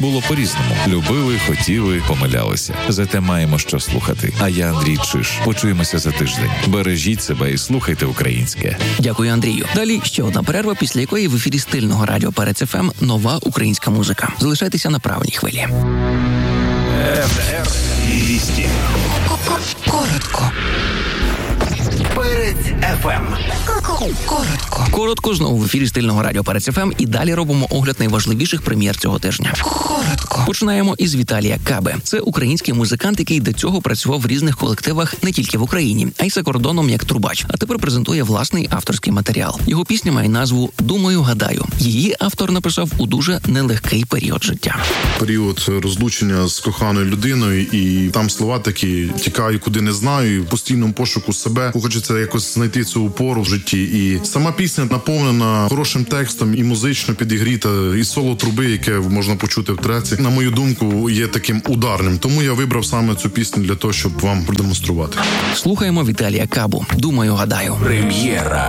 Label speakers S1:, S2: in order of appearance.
S1: Було по-різному. Любили, хотіли, помилялися. Зате маємо що слухати. А я Андрій Чиш. Почуємося за тиждень. Бережіть себе і слухайте українське.
S2: Дякую, Андрію. Далі ще одна перерва, після якої в ефірі стильного радіо Перець ФМ нова українська музика. Залишайтеся на правильній хвилі.
S3: ФДР 200.
S4: Коротко.
S3: Перець ФМ.
S4: Коротко.
S2: Коротко знову в ефірі стильного радіо Перець ФМ і далі робимо огляд найважливіших прем'єр цього тижня.
S4: Коротко.
S2: Починаємо із Віталія Каби. Це український музикант, який до цього працював в різних колективах не тільки в Україні, а й за кордоном як трубач. А тепер презентує власний авторський матеріал. Його пісня має назву «Думаю, гадаю». Її автор написав у дуже нелегкий період життя.
S5: Період розлучення з коханою людиною, і там слова такі: тікаю, куди не знаю, в постійному пошуку себе. Хочеться якось знайти цю опору в житті. І сама пісня наповнена хорошим текстом і музично підігріта, і соло труби, яке можна почути в треці, на мою думку, є таким ударним. Тому я вибрав саме цю пісню для того, щоб вам продемонструвати.
S2: Слухаємо Віталія Кабу «Думаю, гадаю».
S3: Прем'єра.